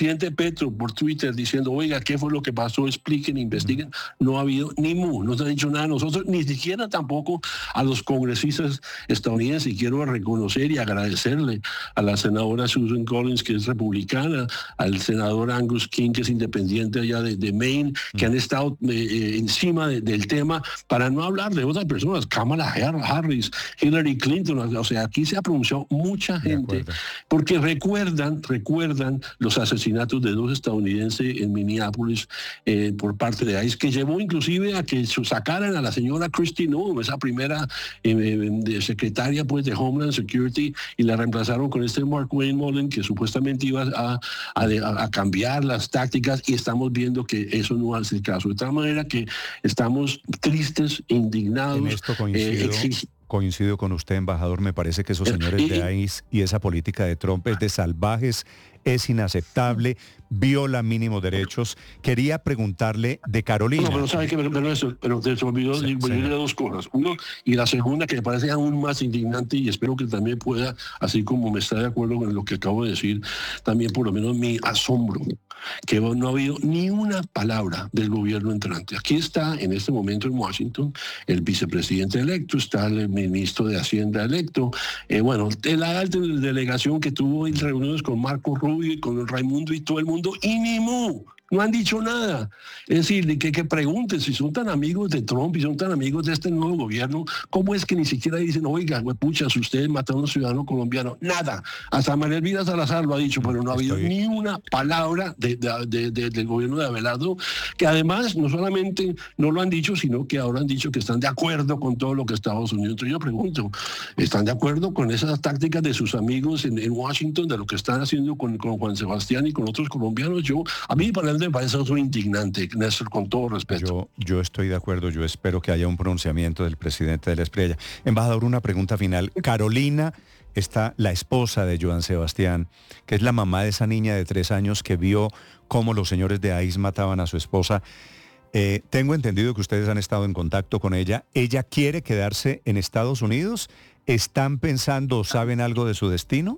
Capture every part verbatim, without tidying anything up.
presidente Petro por Twitter diciendo, oiga, ¿qué fue lo que pasó? Expliquen, investiguen. Mm. No ha habido ni mu, no se ha dicho nada a nosotros, ni siquiera tampoco a los congresistas estadounidenses. Y quiero reconocer y agradecerle a la senadora Susan Collins, que es republicana, al senador Angus King, que es independiente allá de, de Maine, mm. que han estado eh, encima de, del tema para no hablar de otras personas, Kamala Harris, Hillary Clinton. O sea, aquí se ha pronunciado mucha gente, porque recuerdan, recuerdan los asesinatos de dos estadounidenses en Minneapolis eh, por parte de ICE, que llevó inclusive a que sacaran a la señora Kristi Noem, esa primera eh, de secretaria pues de Homeland Security, y la reemplazaron con este Mark Wayne Mullen, que supuestamente iba a, a, a cambiar las tácticas, y estamos viendo que eso no hace el caso. De tal manera que estamos tristes, indignados. En esto coincido. Eh, Coincido con usted, embajador. Me parece que esos señores de ICE y esa política de Trump es de salvajes, es inaceptable, viola mínimos derechos. Quería preguntarle de Carolina. No, pero sabe que pero, pero eso, pero se olvidó sí, de dos cosas. Uno, y la segunda, que me parece aún más indignante, y espero que también pueda, así como me está de acuerdo con lo que acabo de decir, también por lo menos mi asombro, que no ha habido ni una palabra del gobierno entrante. Aquí está en este momento en Washington el vicepresidente electo, está el ministro de Hacienda electo, eh, bueno, la alta delegación que tuvo reuniones con Marco Rubio y con Raimundo y todo el mundo, y ni mu. No han dicho nada. Es decir, que, que pregunten si son tan amigos de Trump y son tan amigos de este nuevo gobierno, ¿cómo es que ni siquiera dicen, oiga, pucha, si ustedes mataron a un ciudadano colombiano? Nada. Hasta María Elvira Salazar lo ha dicho, pero no ha habido Estoy... ni una palabra de, de, de, de, del gobierno de Abelardo, que además no solamente no lo han dicho, sino que ahora han dicho que están de acuerdo con todo lo que Estados Unidos. Entonces yo pregunto, ¿están de acuerdo con esas tácticas de sus amigos en, en Washington, de lo que están haciendo con, con Juan Sebastián y con otros colombianos? Yo, a mí, para me parece eso indignante, Néstor, con todo respeto. Yo, yo estoy de acuerdo, yo espero que haya un pronunciamiento del presidente de la Espriella. Embajador, una pregunta final. Carolina está la esposa de Joan Sebastián, que es la mamá de esa niña de tres años que vio cómo los señores de ICE mataban a su esposa. Eh, tengo entendido que ustedes han estado en contacto con ella. ¿Ella quiere quedarse en Estados Unidos? ¿Están pensando o saben algo de su destino?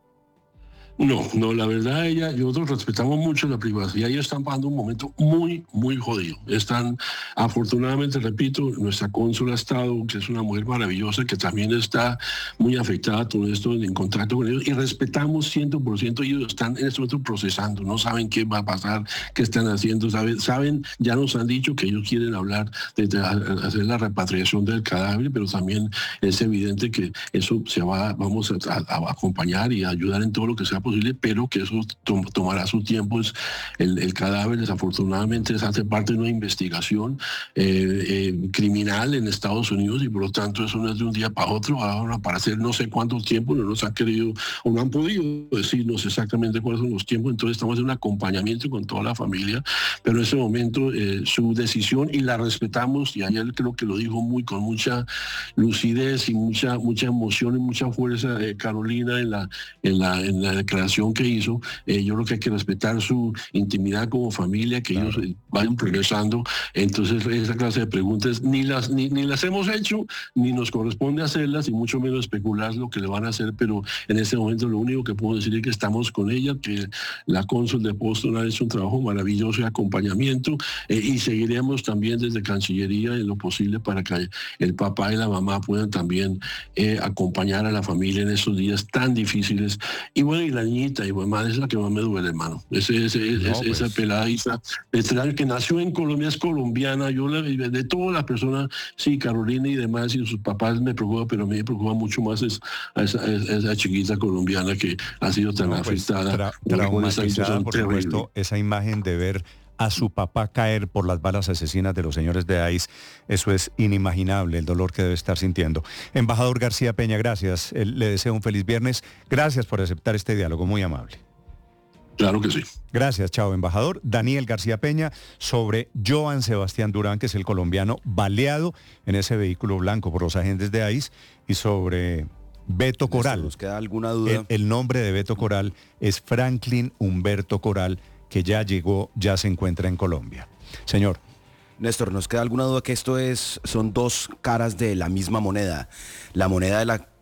No, no, la verdad, ella, nosotros respetamos mucho la privacidad. Ellos están pasando un momento muy, muy jodido. Están, afortunadamente, repito, nuestra cónsula ha estado, que es una mujer maravillosa, que también está muy afectada a todo esto, en contacto con ellos, y respetamos cien por ciento. Ellos están en este momento procesando, no saben qué va a pasar, qué están haciendo, saben, saben ya nos han dicho que ellos quieren hablar de, de hacer la repatriación del cadáver, pero también es evidente que eso se va, vamos a, a, a acompañar y a ayudar en todo lo que sea posible, pero que eso to tomará su tiempo. Es el, el cadáver, desafortunadamente, hace parte de una investigación eh, eh, criminal en Estados Unidos, y por lo tanto eso no es de un día para otro. Ahora, para hacer no sé cuánto tiempo, no nos han querido o no han podido decirnos exactamente cuáles son los tiempos. Entonces estamos en un acompañamiento con toda la familia, pero en ese momento eh, su decisión, y la respetamos, y ayer creo que lo dijo muy con mucha lucidez y mucha mucha emoción y mucha fuerza eh, Carolina en la en la en la declaración que hizo. Eh, yo creo que hay que respetar su intimidad como familia, que claro, ellos eh, vayan progresando. Entonces esa clase de preguntas ni las ni, ni las hemos hecho, ni nos corresponde hacerlas, y mucho menos especular lo que le van a hacer. Pero en este momento lo único que puedo decir es que estamos con ella, que la cónsul de Boston ha hecho un trabajo maravilloso de acompañamiento, eh, y seguiremos también desde Cancillería en lo posible para que el papá y la mamá puedan también eh, acompañar a la familia en estos días tan difíciles. Y bueno, y la niñita, y mamá, es la que más me duele, hermano. Ese, ese, no, ese, pues. Esa peladiza que nació en Colombia, es colombiana. Yo, la, de todas las personas, sí, Carolina y demás, y sus papás me preocupa, pero a mí me preocupa mucho más es, a esa, a esa chiquita colombiana que ha sido tan no, pues, afectada. Tra traumatizada, por supuesto, esa imagen de ver a su papá caer por las balas asesinas de los señores de ICE, eso es inimaginable, el dolor que debe estar sintiendo. Embajador García Peña, gracias, le deseo un feliz viernes, gracias por aceptar este diálogo, muy amable. Claro que sí. Gracias, chao, embajador. Daniel García Peña, sobre Joan Sebastián Durán, que es el colombiano baleado en ese vehículo blanco por los agentes de ICE, y sobre Beto Coral. ¿Nos queda alguna duda? El, el nombre de Beto Coral es Franklin Humberto Coral, que ya llegó, ya se encuentra en Colombia. Señor. Néstor, ¿nos queda alguna duda que esto es, son dos caras de la misma moneda? La moneda de la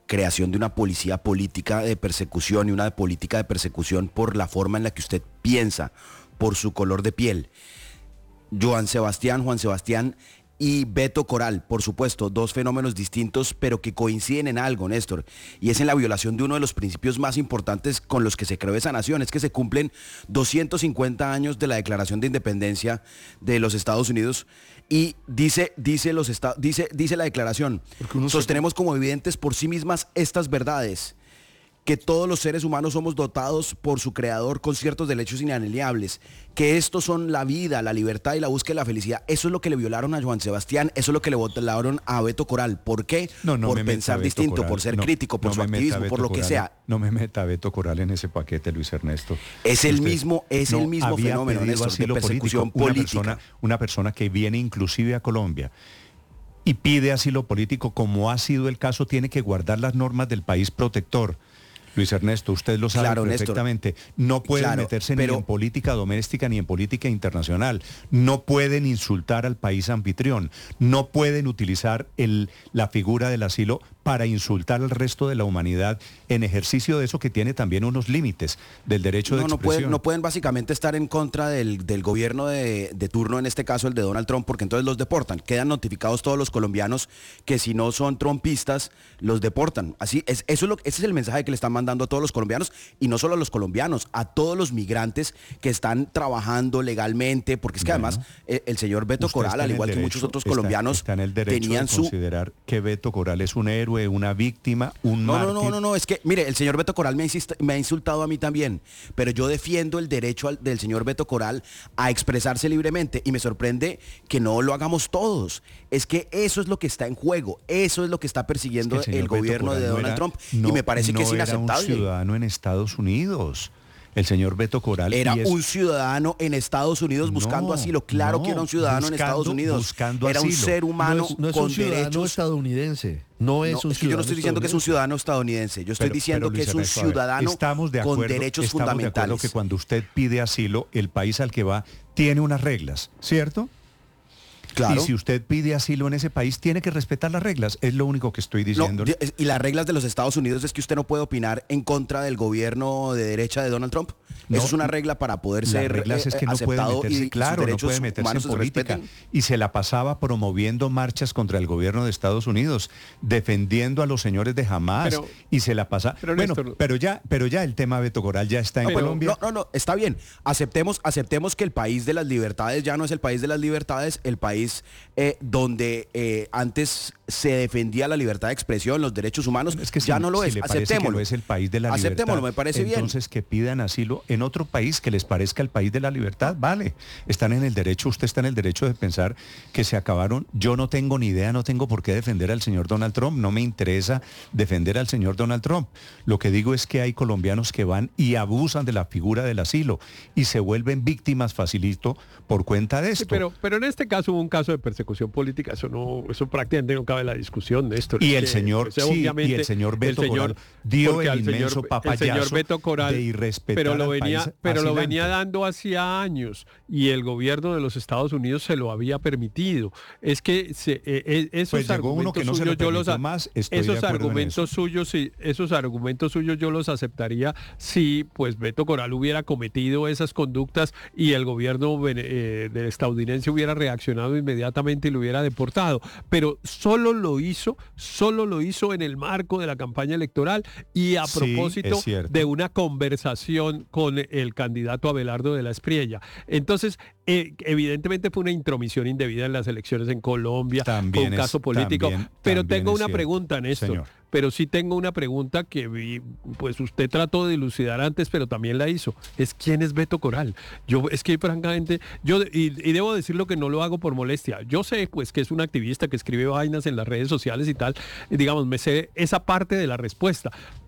creación de una policía política de persecución y una política de persecución por la forma en la que usted piensa, por su color de piel. Joan Sebastián, Juan Sebastián y Beto Coral, por supuesto, dos fenómenos distintos, pero que coinciden en algo, Néstor, y es en la violación de uno de los principios más importantes con los que se creó esa nación. Es que se cumplen doscientos cincuenta años de la Declaración de Independencia de los Estados Unidos, y dice, dice, los esta- dice, dice la declaración: sostenemos como evidentes por sí mismas estas verdades, que todos los seres humanos somos dotados por su creador con ciertos derechos inalienables, que estos son la vida, la libertad y la búsqueda de la felicidad. Eso es lo que le violaron a Juan Sebastián, eso es lo que le violaron a Beto Coral. ¿Por qué? No, no por me pensar meta distinto, Coral, por ser no, crítico, por no su me meta activismo, Beto por lo que Coral, sea. No me meta a Beto Coral en ese paquete, Luis Ernesto. Es el Usted mismo, es no el mismo había fenómeno, pedido Néstor, de asilo persecución político, una política. persona, una persona que viene inclusive a Colombia y pide asilo político, como ha sido el caso, tiene que guardar las normas del país protector. Luis Ernesto, usted lo sabe Claro, perfectamente. Néstor. No pueden Claro, meterse pero- ni en política doméstica ni en política internacional. No pueden insultar al país anfitrión. No pueden utilizar el, la figura del asilo para insultar al resto de la humanidad en ejercicio de eso que tiene también unos límites del derecho de No, no expresión. pueden, no pueden básicamente estar en contra del, del gobierno de, de turno, en este caso el de Donald Trump, porque entonces los deportan. Quedan notificados todos los colombianos que si no son trumpistas, los deportan. Así es, eso es lo, ese es el mensaje que le están mandando a todos los colombianos, y no solo a los colombianos, a todos los migrantes que están trabajando legalmente, porque es que Bueno, además eh, el señor Beto Usted Coral, está al en el igual que derecho, muchos otros está- colombianos, está en el derecho tenían de su... considerar que Beto Coral es un héroe, una víctima, un No, mártir. no, no, no, no, es que, mire, el señor Beto Coral me ha, insist- me ha insultado a mí también, pero yo defiendo el derecho al- del señor Beto Coral a expresarse libremente, y me sorprende que no lo hagamos todos. Es que eso es lo que está en juego, eso es lo que está persiguiendo Es que el el, señor Beto gobierno Coral de no Donald era- Trump, no- y me parece que no es era un inaceptable. ciudadano en Estados Unidos. El señor Beto Coral Era y es- un ciudadano en Estados Unidos buscando No, asilo. Claro no, que era un ciudadano en buscando- Estados Unidos. buscando Era un asilo. ser humano no es, no es con un ciudadano derechos. estadounidense. No es No, un es que yo no ciudadano estoy diciendo que es un estadounidense. ciudadano estadounidense. Yo estoy Pero- diciendo pero, que Luis es un Ernesto, a ver, ciudadano estamos de con acuerdo, derechos estamos de acuerdo fundamentales. que cuando usted pide asilo, el país al que va tiene unas reglas, ¿cierto? Claro. Y si usted pide asilo en ese país, tiene que respetar las reglas. Es lo único que estoy No, diciendo. di- y las reglas de los Estados Unidos es que usted no puede opinar en contra del gobierno de derecha de Donald Trump. No, Eso es una regla para poder Las ser reglas eh, es que no puede aceptado meterse, y, y claro, sus no derechos puede meterse en humanos se política. respeten. Y se la pasaba promoviendo marchas contra el gobierno de Estados Unidos, defendiendo a los señores de Hamas, Pero- y se la pasa. pero, Bueno, Néstor- pero ya, pero ya el tema Beto Coral ya está en No, pero- Colombia. no, no, no, está bien. Aceptemos, aceptemos que el país de las libertades ya no es el país de las libertades, el país eh, donde eh, antes se defendía la libertad de expresión, los derechos humanos, Es que si, ya no lo si es. le parece que Aceptémoslo. lo es el país de la Aceptémoslo, libertad. me parece bien. Entonces que pidan asilo en otro país que les parezca el país de la libertad, vale. Están en el derecho, usted está en el derecho de pensar que se acabaron. Yo no tengo ni idea, no tengo por qué defender al señor Donald Trump, no me interesa defender al señor Donald Trump. Lo que digo es que hay colombianos que van y abusan de la figura del asilo y se vuelven víctimas facilito por cuenta de esto. Sí, pero, pero en este caso hubo un caso de persecución política, eso no, eso prácticamente no cabe en la discusión, Néstor. Y Es el que, señor, pues, sí, y obviamente, el señor Beto el señor- Coral dio porque el al señor- inmenso el papayazo señor Beto Coral, de irrespetar pero lo al venía, país pero lo asilante. venía dando hacía años y el gobierno de los Estados Unidos se lo había permitido. Es que se, eh, eh, esos Pues llegó uno argumentos que no se lo suyos yo los permitió a- más, estoy de esos acuerdo en argumentos suyos sí, esos argumentos suyos yo los aceptaría si pues Beto Coral hubiera cometido esas conductas y el gobierno eh, del estadounidense hubiera reaccionado inmediatamente y lo hubiera deportado, pero solo lo hizo, solo lo hizo en el marco de la campaña electoral y a Sí, propósito es cierto. de una conversación con el candidato Abelardo de la Espriella. Entonces, eh, evidentemente fue una intromisión indebida en las elecciones en Colombia, También fue un es- caso político, también- pero también tengo es una cierto, pregunta, Néstor. señor. Pero sí tengo una pregunta que vi, pues usted trató de dilucidar antes, pero también la hizo. Es quién es Beto Coral. Yo es que francamente, yo y, y debo decirlo que no lo hago por molestia. Yo sé pues que es un activista que escribe vainas en las redes sociales y tal. Y, digamos, me sé esa parte de la respuesta.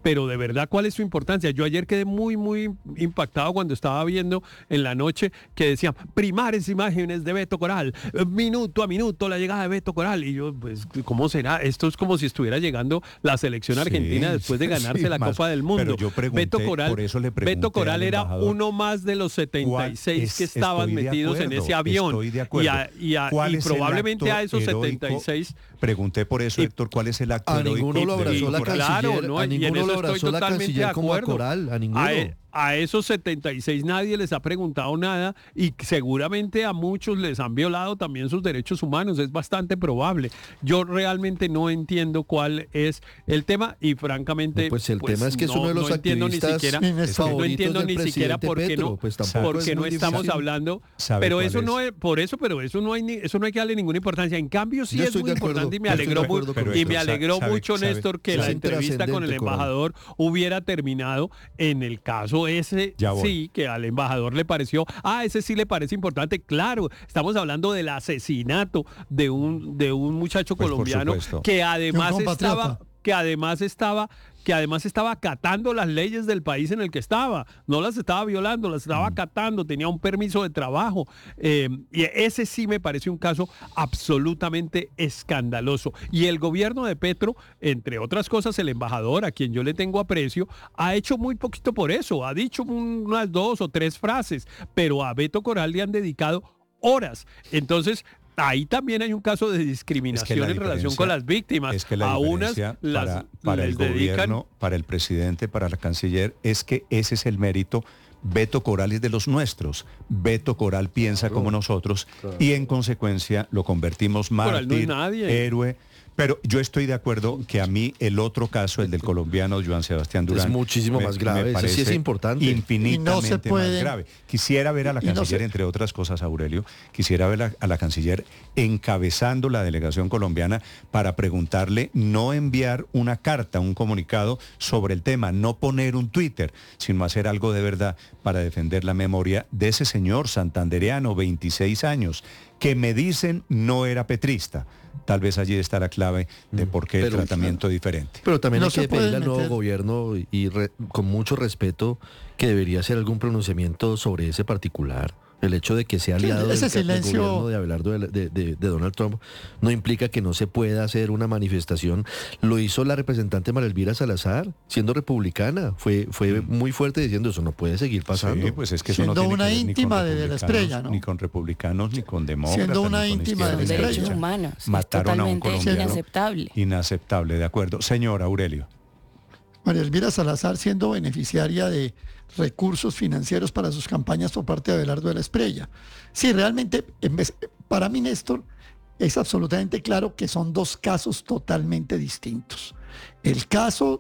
pero de verdad, ¿cuál es su importancia? Yo ayer quedé muy, muy impactado cuando estaba viendo en la noche que decían primeras imágenes de Beto Coral, minuto a minuto la llegada de Beto Coral. Y yo, pues, ¿cómo será? Esto es como si estuviera llegando la selección argentina sí, después de ganarse sí, la más, Copa del Mundo. Pero yo pregunté, Beto Coral, por eso le Beto Coral era uno más de los setenta y seis es, que estaban metidos acuerdo, en ese avión. Estoy de acuerdo. Y, a, y, a, y probablemente a esos heroico? setenta y seis... Pregunté por eso, Héctor, ¿cuál es el acto a heroico? Ninguno lo abrazó la canciller, claro, no, a ninguno lo abrazó la canciller como a Coral, a ninguno. A, a esos setenta y seis nadie les ha preguntado nada y seguramente a muchos les han violado también sus derechos humanos, es bastante probable. Yo realmente no entiendo cuál es el tema y francamente no, pues el pues, tema es que es no, uno de los no entiendo ni siquiera, no entiendo ni siquiera por qué no, pues porque no estamos difícil. hablando, pero eso es? no es por eso, pero eso no hay ni, eso no hay que darle ninguna importancia. En cambio sí Yo es muy importante y me alegró mucho y me alegró sabe, mucho sabe, Néstor que sabe, la entrevista con el embajador Coral. hubiera terminado en el caso ese sí, que al embajador le pareció, ah, ese sí le parece importante, claro, estamos hablando del asesinato de un de un muchacho pues colombiano que además estaba que además estaba que además estaba acatando las leyes del país en el que estaba, no las estaba violando, las estaba acatando, tenía un permiso de trabajo, eh, y ese sí me parece un caso absolutamente escandaloso. Y el gobierno de Petro, entre otras cosas, el embajador, a quien yo le tengo aprecio, ha hecho muy poquito por eso, ha dicho unas dos o tres frases, pero a Beto Coral le han dedicado horas. Entonces, ahí también hay un caso de discriminación es que en relación con las víctimas. Es que la a unas las, para, para el dedican... gobierno, para el presidente, para la canciller, es que ese es el mérito. Beto Coral es de los nuestros. Beto Coral piensa claro, como nosotros claro. y en consecuencia lo convertimos mártir, no héroe. Pero yo estoy de acuerdo que a mí el otro caso, el del colombiano Joan Sebastián Durán, es muchísimo me, más grave, me parece sí es importante, infinitamente no se puede... más grave. Quisiera ver a la canciller, no se... entre otras cosas, Aurelio, quisiera ver a, a la canciller encabezando la delegación colombiana para preguntarle, no enviar una carta, un comunicado sobre el tema, no poner un Twitter, sino hacer algo de verdad para defender la memoria de ese señor santandereano, veintiséis años, que me dicen no era petrista. Tal vez allí está la clave de por qué pero, el tratamiento claro. diferente. Pero también no hay que pedirle al nuevo gobierno y re, con mucho respeto que debería hacer algún pronunciamiento sobre ese particular. El hecho de que sea aliado sí, del, silencio... del gobierno de Abelardo de, de, de, de Donald Trump no implica que no se pueda hacer una manifestación. Lo hizo la representante María Elvira Salazar, siendo republicana. Fue fue mm. muy fuerte diciendo eso no puede seguir pasando. Sí, pues es que eso siendo no tiene una que ver íntima de, de la estrella, ¿no? Ni con republicanos, ni con demócratas. Siendo una íntima de la estrella. Derechos humanos. Mataron a un colombiano. Inaceptable. Inaceptable, de acuerdo. Señor Aurelio. María Elvira Salazar siendo beneficiaria de recursos financieros para sus campañas por parte de Abelardo de la Espriella. Sí, realmente, para mí, Néstor, es absolutamente claro que son dos casos totalmente distintos. El caso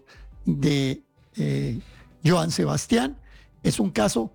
de eh, Joan Sebastián es un caso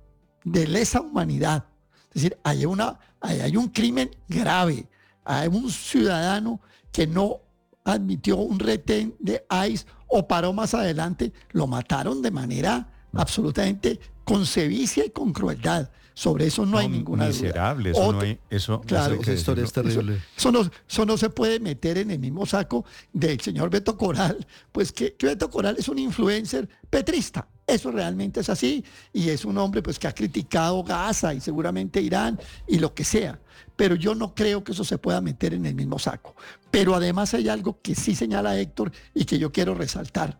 de lesa humanidad. Es decir, hay, una, hay, hay un crimen grave. Hay un ciudadano que no admitió un retén de I C E o paró más adelante, lo mataron de manera absolutamente con sevicia y con crueldad. Sobre eso no, no hay ninguna miserable, duda. Eso Otro, no hay, eso, claro, esa historia es terrible. Eso, eso, no, eso no se puede meter en el mismo saco del señor Beto Coral, pues que, que Beto Coral es un influencer petrista. Eso realmente es así y es un hombre pues que ha criticado Gaza y seguramente Irán y lo que sea. Pero yo no creo que eso se pueda meter en el mismo saco. Pero además hay algo que sí señala Héctor y que yo quiero resaltar.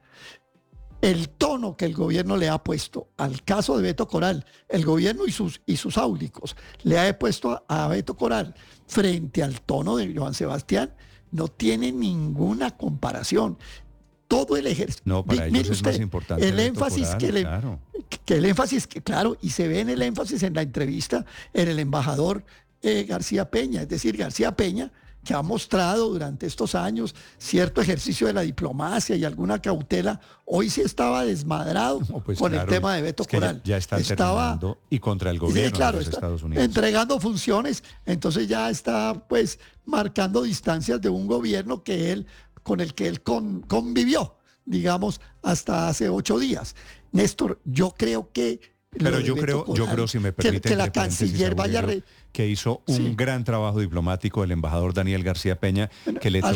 El tono que el gobierno le ha puesto al caso de Beto Coral, el gobierno y sus, y sus áulicos le ha puesto a, a Beto Coral frente al tono de Joan Sebastián, no tiene ninguna comparación. Todo el ejercicio. No, para ellos usted, es más importante el énfasis Coral, que, le, claro. que el énfasis que, claro, y se ve en el énfasis en la entrevista en el embajador eh, García Peña, es decir, García Peña, que ha mostrado durante estos años cierto ejercicio de la diplomacia y alguna cautela, hoy sí estaba desmadrado no, pues con claro, el tema de Beto es que Coral. Ya, ya está estaba y contra el gobierno sí, claro, de los Estados Unidos. Entregando funciones, entonces ya está pues marcando distancias de un gobierno que él, con el que él con, convivió, digamos, hasta hace ocho días. Néstor, yo creo que Pero yo creo, Coral, yo creo, si me permite, que, que la canciller vaya re... que hizo un sí. gran trabajo diplomático el embajador Daniel García Peña, que le tocó,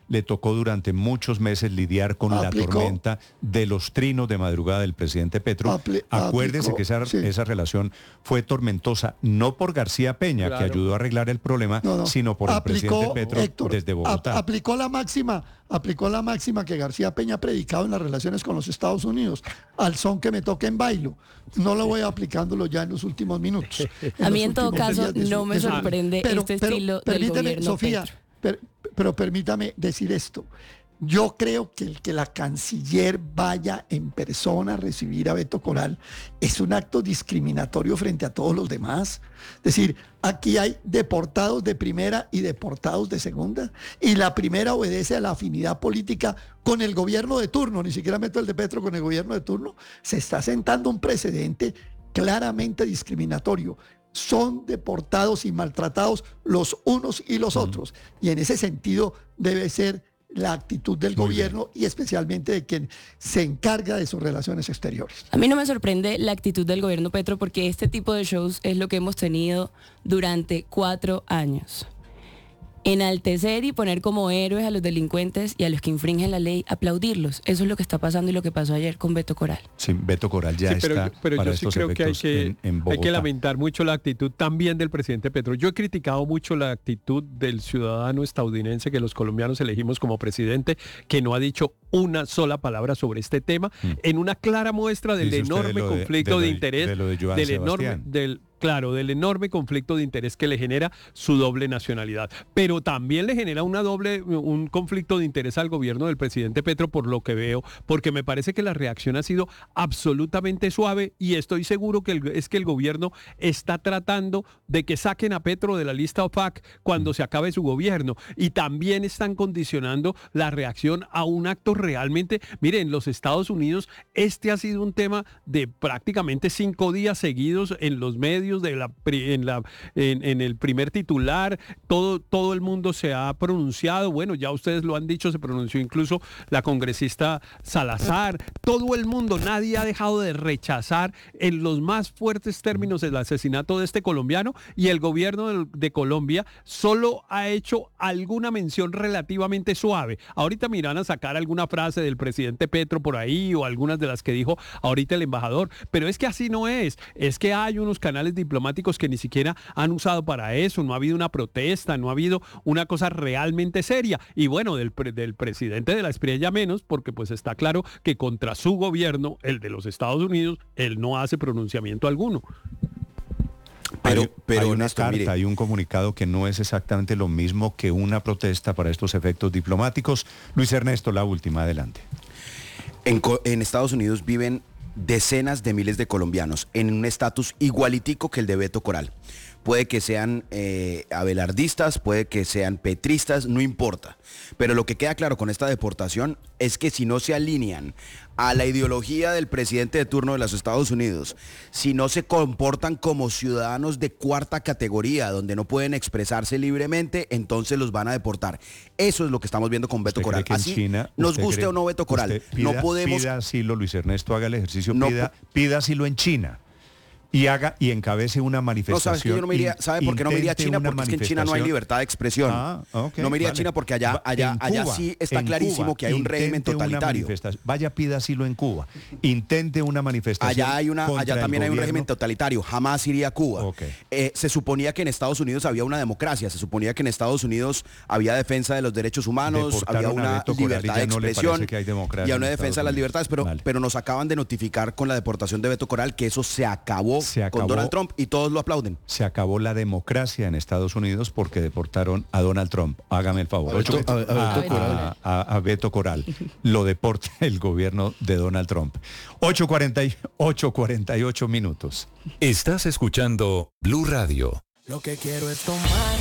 le tocó durante muchos meses lidiar con Aplicó. la tormenta de los trinos de madrugada del presidente Petro. Apli- Acuérdese aplicó, que esa, sí. esa relación fue tormentosa, no por García Peña, Claro. que ayudó a arreglar el problema, No, no. sino por el presidente Petro Héctor, desde ap- Bogotá. aplicó la máxima, aplicó la máxima que García Peña ha predicado en las relaciones con los Estados Unidos, al son que me toque en bailo. No lo voy aplicándolo ya en los últimos minutos. A mí los en todo últimos caso días de su- no me de su- sorprende este estilo del permíteme, gobierno Sofía, Petro. per- pero permítame decir esto. Yo creo que el que la canciller vaya en persona a recibir a Beto Coral es un acto discriminatorio frente a todos los demás. Es decir, aquí hay deportados de primera y deportados de segunda. Y la primera obedece a la afinidad política con el gobierno de turno, ni siquiera meto el de Petro con el gobierno de turno. Se está sentando un precedente claramente discriminatorio. Son deportados y maltratados los unos y los otros. Y en ese sentido debe ser la actitud del Muy gobierno y especialmente de quien se encarga de sus relaciones exteriores. A mí no me sorprende la actitud del gobierno Petro porque este tipo de shows es lo que hemos tenido durante cuatro años. Enaltecer y poner como héroes a los delincuentes y a los que infringen la ley, aplaudirlos. Eso es lo que está pasando y lo que pasó ayer con Beto Coral. Sí, Beto Coral ya Sí, pero, está yo- pero para yo sí estos creo que hay efectos que, en, en hay Bogotá. que lamentar mucho la actitud también del presidente Petro. Yo he criticado mucho la actitud del ciudadano estadounidense que los colombianos elegimos como presidente, que no ha dicho una sola palabra sobre este tema, Mm. en una clara muestra del Dice usted de enorme lo de- conflicto de de, lo de- interés, de lo de Joan del enorme, Sebastián. del claro, del enorme conflicto de interés que le genera su doble nacionalidad. Pero también le genera una doble, un conflicto de interés al gobierno del presidente Petro, por lo que veo, porque me parece que la reacción ha sido absolutamente suave y estoy seguro que el- es que el gobierno está tratando de que saquen a Petro de la lista OPAC cuando se acabe su gobierno. Y también están condicionando la reacción a un acto realmente, miren, en los Estados Unidos este ha sido un tema de prácticamente cinco días seguidos en los medios, de la, pri- en, la, en, en el primer titular, todo, todo el mundo se ha pronunciado, bueno, ya ustedes lo han dicho, se pronunció incluso la congresista Salazar, todo el mundo, nadie ha dejado de rechazar en los más fuertes términos el asesinato de este colombiano y el gobierno de, de Colombia solo ha hecho alguna mención relativamente suave. Ahorita me irán a sacar alguna frase del presidente Petro por ahí o algunas de las que dijo ahorita el embajador, pero es que así no es, es que hay unos canales diplomáticos que ni siquiera han usado para eso, no ha habido una protesta, no ha habido una cosa realmente seria y bueno, del, pre- del presidente de la Espriella menos, porque pues está claro que contra su gobierno, el de los Estados Unidos, él no hace pronunciamiento alguno. Pero, hay, pero hay una Néstor, carta, mire, hay un comunicado que no es exactamente lo mismo que una protesta para estos efectos diplomáticos. Luis Ernesto, la última, adelante. En, co- en Estados Unidos viven decenas de miles de colombianos en un estatus igualitico que el de Beto Coral. Puede que sean eh, abelardistas, puede que sean petristas, no importa. Pero lo que queda claro con esta deportación es que si no se alinean a la ideología del presidente de turno de los Estados Unidos, si no se comportan como ciudadanos de cuarta categoría, donde no pueden expresarse libremente, entonces los van a deportar. Eso es lo que estamos viendo con Beto ¿Usted Coral. cree que en Así China, nos usted guste cree- o no Beto Coral, usted pida- no podemos... Pida asilo, Luis Ernesto, haga el ejercicio, No pida, pida asilo en China. Y haga y encabece una No, manifestación. sabes que yo no me iría, ¿sabe por qué no me iría a intente China? una Porque es que en China no hay manifestación. libertad de expresión. Ah, ok, no me iría a vale. China porque allá, Va- allá, en allá Cuba, sí está en clarísimo Cuba, que hay un régimen intente una totalitario. manifestación. Vaya, pida asilo en Cuba. Intente una manifestación. Allá hay una, contra allá el también hay un gobierno. régimen totalitario. Jamás iría a Cuba. Ok. Eh, se suponía que en Estados Unidos había una democracia. Se suponía que en Estados Unidos había defensa de los derechos humanos, Deportaron había a una Beto Coral y libertad ya de no le expresión parece que hay democracia y hay una en defensa Estados de las Unidos. libertades. Pero, Vale. pero nos acaban de notificar con la deportación de Beto Coral que eso se acabó, Se con acabó. Donald Trump y todos lo aplauden. Se acabó la democracia en Estados Unidos porque deportaron a Donald Trump. Hágame el favor. A Beto- a- a Beto a, Coral. a- a Beto Coral. Lo deporta el gobierno de Donald Trump. ocho cuarenta y ocho minutos. Estás escuchando Blue Radio. Lo que quiero es tomar